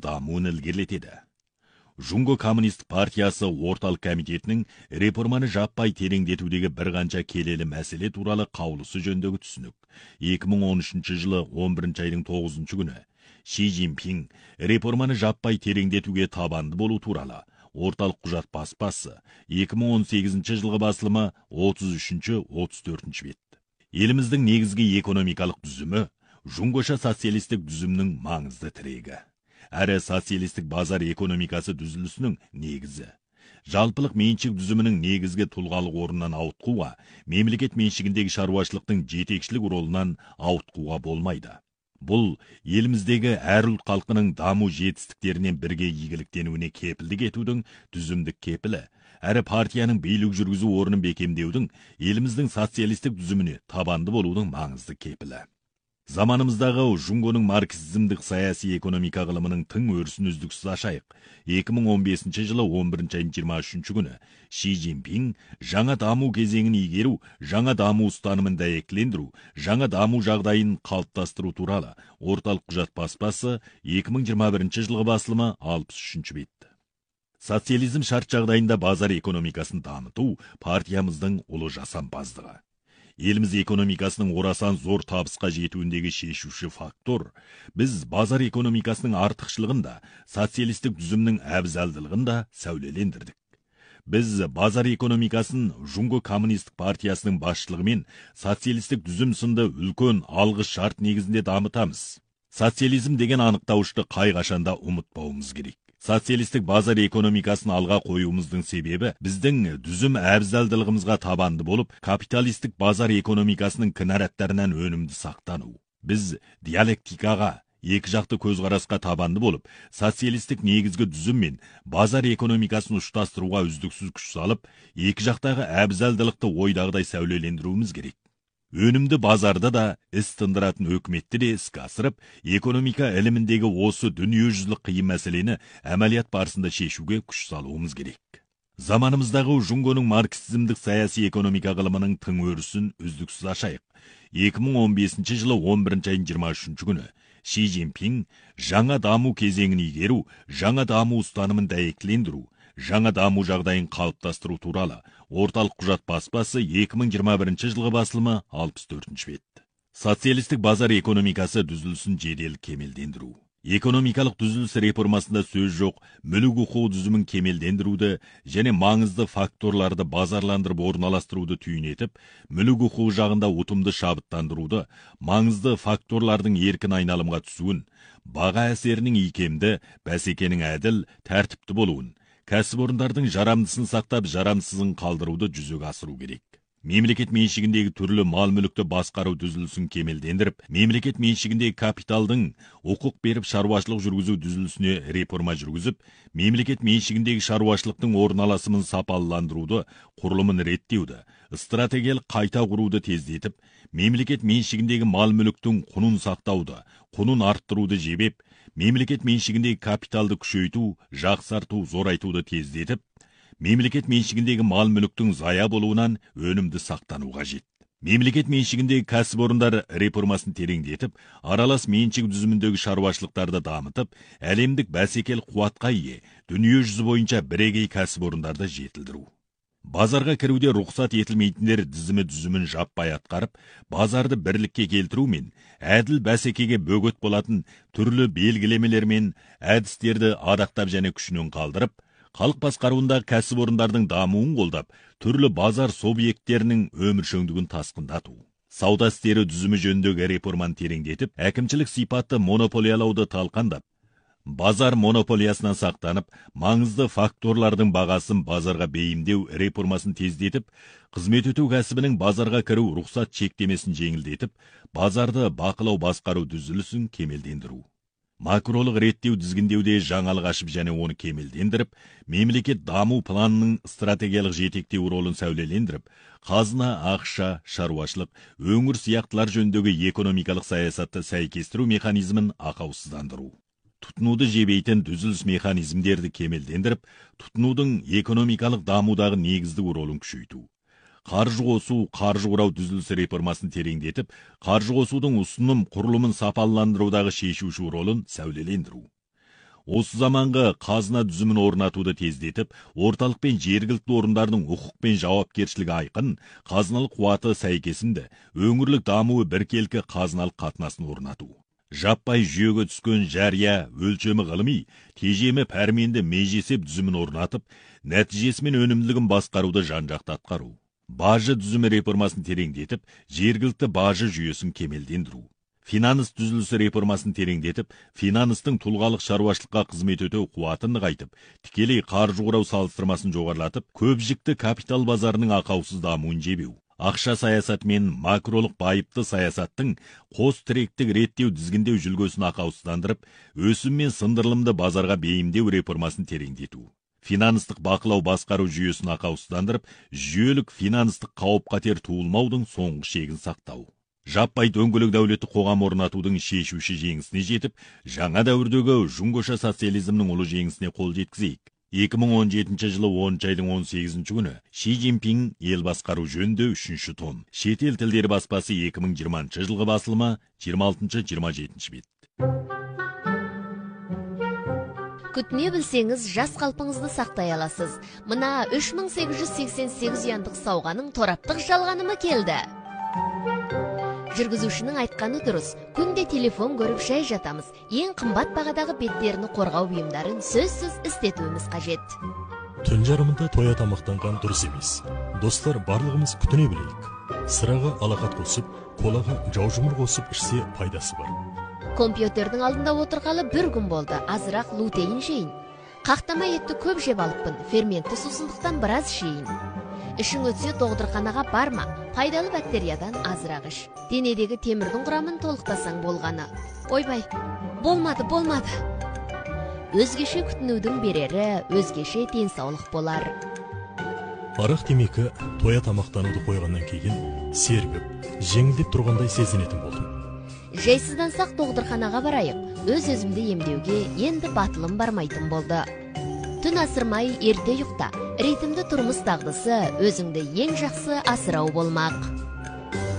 дамуын ілгерілетеді. Жунго коммунистік партиясы орталық комитетінің реформаны жаппай тереңдетудегі бір қанша келелі мәселе туралы қаулысы жөніндегі түсінік 2013 жылы 11 айдың 9 күні Ши Цзиньпин реформаны жаппай тереңдетуге табанды болу туралы орталық құжат баспасы 2018 жылғы басылымы 33-34 бет. Еліміздің негізгі экономикалық түзімі жунгоша социалистік түзімнің маңызды тірегі. Әрі социалистік базар экономикасы түзілісінің негізі. Жалпылық меншік түзімінің негізгі тұлғалық орнынан ауытқуға, мемлекет меншігіндегі шаруашылықтың жетекшілік ролынан ауытқуға болмайды. Бұл еліміздегі әр ұлт халқының даму жетістіктерінен бірге игіліктенуіне кепілдік етудің түзімдік кепілі, әрі партияның билік жүргізу орнын бекемдеудің еліміздің социалистік түзіміне табанды болудың маңызды кепілі. Заманымыздағы жунгоның марксизмдік саяси экономика ғылымының тың өрісін үздіксіз ашайық. 2015 жылы 11 айдың 23 күні Ши Цзиньпин жаңа даму кезеңін игеру, жаңа даму ұстанымын дәйектілендіру, жаңа даму жағдайын қалыптастыру туралы орталық құжат баспасы 2021 жылғы басылымы 63 бет. Социализм шарт жағдайында базар экономикасын дамыту партиямыздың ұлы жасампаздығы. Еліміз экономикасының орасан зор табысқа жетуіндегі шешуші фактор. Біз базар экономикасының артықшылығында, социалистік түзімнің әбзалдылығында сәулелендірдік. Біз базар экономикасын Жунго коммунистік партиясының басшылығымен социалистік түзім сынды үлкен алғы шарт негізінде дамытамыз. Социализм деген анықтауышты қай қашанда ұмытпауымыз керек. Социалистік базар экономикасын алға қоюымыздың себебі біздің түзім әбзалдылығымызға табанды болып, капиталистік базар экономикасының кінәраттарынан өнімді сақтану. Біз диалектикаға, екі жақты көзқарасқа табанды болып, социалистік негізгі түзім мен базар экономикасын ұштастыруға үздіксіз күш салып, екі жақтағы әбзалдылықты ойдағыдай сәулелендіруіміз керек. Өнімді базарда да іс тындыратын өкіметті де іске асырып, экономика іліміндегі осы дүниежүзілік қиын мәселені әмәлият барысында шешуге күш салуымыз керек. Заманымыздағы жунгоның марксизмдік саяси экономика ғылымының тың өрісін үздіксіз ашайық. 2015 жылы 11 айдың 23 күні Ши Цзиньпин жаңа даму кезеңін игеру, жаңа даму ұстанымын дәйектілендіру, жаңа даму жағдайын қалыптастыру туралы орталық құжат баспасы 2021 жылғы басылымы 64 бет. Социалистік базар экономикасы түзілісін жедел кемелдендіру. Экономикалық түзіліс реформасында сөз жоқ, мүлік құқығы түзімін кемелдендіруді және маңызды факторларды базарландырып орналастыруды түйінетіп, мүлік құқығы жағында ұтымды шабыттандыруды, маңызды факторлардың еркін айналымға түсуін, баға әсерінің икемді, бәсекенің әділ, тәртіпті болуын, кәсіпорындардың жарамдысын сақтап, жарамсызын қалдыруды жүзеге асыру керек. Мемлекет меншігіндегі түрлі мал мүлікті басқару түзілісін кемелдендіріп, мемлекет меншігіндегі капиталдың құқық беріп шаруашылық жүргізу түзілісіне реформа жүргізіп, мемлекет меншігіндегі шаруашылықтың орналасымын сапалыландыруды, құрылымын реттеуді, стратегиялық қайта құруды тездетіп, мемлекет меншігіндегі мал мүліктің құнын сақтауды, құнын арттыруды жебеп, мемлекет меншігіндегі капиталды күшейту, жақсарту, зорайтуды тездетіп, мемлекет меншігіндегі мал мүліктің зая болуынан өнімді сақтану қажет. Мемлекет меншігіндегі кәсіпорындар реформасын тереңдетіп, аралас меншік түзіміндегі шаруашылықтарды дамытып, әлемдік бәсекел қуатқа ие, дүние жүзі бойынша бірегей кәсіпорындарды жетілдіру. Базарға кіруде рұқсат етілмейтіндер түзімін жаппай атқарып, базарды бірлікке келтіру мен әділ бәсекеге бөгет болатын түрлі белгілемелер мен әдістерді адақтап және күшінен қалдырып, халық басқаруында кәсіпорындардың дамуын қолдап, түрлі базар субъекттерінің өміршеңдігін тасқындату. Сауда істері түзімі жөніндегі реформаны тереңдетіп, әкімшілік сипатты монополиялауды талқандап, базар монополиясынан сақтанып, маңызды факторлардың бағасын базарға бейімдеу реформасын тездетіп, қызмет ету кәсібінің базарға кіру рұқсат шектемесін жеңілдетіп, базарды бақылау басқару түзілісін кемелдендіру. Макролық реттеу тізгіндеуде жаңалық ашып және оны кемелдендіріп, мемлекет даму планының стратегиялық жетектеу ролын сәулелендіріп, қазына, ақша, шаруашылық, өңір сияқтылар жөніндегі экономикалық саясатты сәйкестіру механизмін ақаусыздандыру. Тұтынуды жебейтін түзіліс механизмдерді кемелдендіріп, тұтынудың экономикалық дамудағы негізді ролын күшейту. Қаржы қосу, қаржы құрау түзілісі реформасын тереңдетіп, қаржы қосудың ұсыным құрылымын сапалыландырудағы шешуші ролын сәулелендіру. Осы заманғы қазына дүзімін орнатуды тездетіп, орталық пен жергілікті орындардың құқық пен жауапкершілігі айқын, қазыналық қуаты сәйкесінде, өңірлік дамуы біркелкі қазыналық қатынасын орнату. Жаппай жүйеге түскен жария, өлшемі ғылыми, тежемі пәрменді межесеп дүзімін орнатып, нәтижесімен өнімділігін басқаруды жан-жақты атқару. Бажы дүзімі реформасын тереңдетіп, жергілікті бажы жүйесін кемелдендіру. Финанс түзілісі реформасын тереңдетіп, финанстың тұлғалық шаруашылыққа қызмет өтеу қуатын нығайтып, тікелей қаржы құрау салыстырмасын жоғарылатып, көпжікті капитал базарының ақаусыз дамуын жебеу. Ақша саясаты мен макролық байыпты саясаттың қос тіректік реттеу дізгіндеу жүлгесін ақаусыздандырып, өсім мен сындырылымды базарға бейімдеу реформасын тереңдету. Финанстық бақылау басқару жүйесін ақаусыздандырып, жүйелік финанстық қауіп-қатер туылмаудың соңғы шегін сақтау. Жаппай дөңгелек дәулетті қоғам орнатудың шешуші жеңісіне жетіп, жаңа дәуірдегі жүңгоша социализмнің ұлы жеңісіне қол жеткізейік. 2017 жылы 10 айдың 18 күні Ши Цзиньпин ел басқару жөнінде 3-ші том. Шетел тілдері баспасы 2020 жылғы басылымы 26-27 бет. Күтіне білсеңіз, жас қалпыңызды сақтай аласыз. Мына 3888 ұяндық сауғаның тораптық жалғанымы келді. Жүргізушінің айтқаны дұрыс. Күнде телефон көріп жай жатамыз. Ең қымбат бағадағы беттеріні қорғау бұйымдарын сөзсіз істетуіміз қажет. Түн жарымында тоя тамақтанған дұрыс емес. Достар, барлығымыз күтіне білейік. Сыраға алақат қосып, колаға жаужұмыр қосып ішсе пайдасы бар. Компьютердің алдында отырғалы бір күн болды. Азырақ лутейін жейін. Қақтама етті көп жеп алыппын. Ферментті сусындықтан біраз жейін. Ішің өтсе доғдырханаға барма, пайдалы бактериядан азырақ іш. Денедегі темірдің құрамын толықтасаң болғаны. Ойбай, болмады. Өзгеше күтінудің берері, өзгеше денсаулық болар. Арақ темекі тоя тамақтануды қойғаннан кейін сергіп, жеңілдеп тұрғандай сезінетін болдым. Жайсыздансақ доғдырханаға барайық. Өз-өзімді емдеуге енді батылым бармайтын болды. Түн асырмай ерте ұйықта. Ритмді тұрмыс дағдысы өзіңді ең жақсы асырау болмақ.